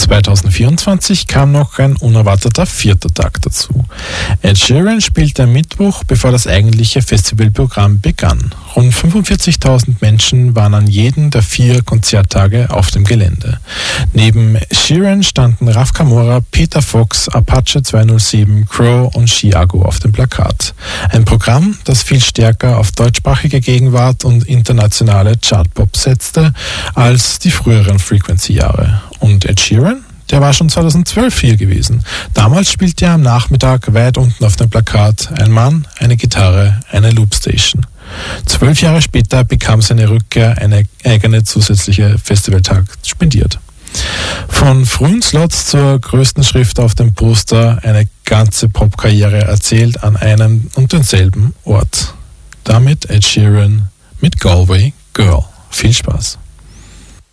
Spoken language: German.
2024 kam noch ein unerwarteter 4. Tag dazu. Ed Sheeran spielte am Mittwoch, bevor das eigentliche Festivalprogramm begann. Rund 45.000 Menschen waren an jedem der 4 Konzerttage auf dem Gelände. Neben Sheeran standen Raf Kamora, Peter Fox, Apache 207, Crow und Chiago auf dem Plakat. Ein Programm, das viel stärker auf deutschsprachige Gegenwart und internationale Chartpop setzte als die früheren Frequency-Jahre. Und Ed Sheeran? Der war schon 2012 hier gewesen. Damals spielte er am Nachmittag weit unten auf dem Plakat ein Mann, eine Gitarre, eine Loopstation. 12 Jahre später bekam seine Rückkehr eine eigene zusätzliche Festivaltag spendiert. Von frühen Slots zur größten Schrift auf dem Poster, eine ganze Popkarriere erzählt an einem und denselben Ort. Damit Ed Sheeran mit Galway Girl. Viel Spaß.